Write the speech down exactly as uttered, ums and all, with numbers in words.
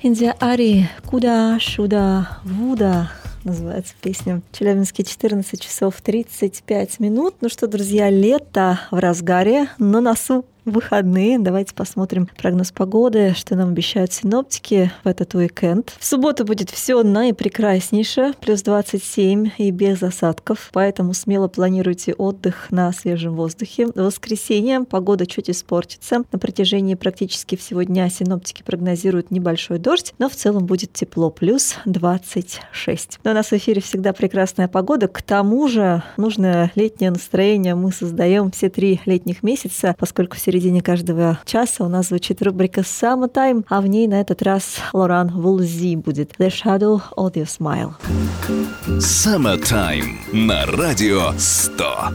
Индия Ари, куда, шуда, вуда, называется песня. В Челябинске четырнадцать часов тридцать пять минут. Ну что, друзья, лето в разгаре, на носу выходные. Давайте посмотрим прогноз погоды, что нам обещают синоптики в этот уикенд. В субботу будет все наипрекраснейшее, плюс двадцать семь и без осадков, поэтому смело планируйте отдых на свежем воздухе. В воскресенье погода чуть испортится. На протяжении практически всего дня синоптики прогнозируют небольшой дождь, но в целом будет тепло, плюс двадцать шесть. Но у нас в эфире всегда прекрасная погода. К тому же нужное летнее настроение мы создаем все три летних месяца, поскольку в середине В середине каждого часа у нас звучит рубрика «Summertime», а в ней на этот раз Лоран Вулзи будет «The Shadow of Your Smile». «Summertime» на радио сто.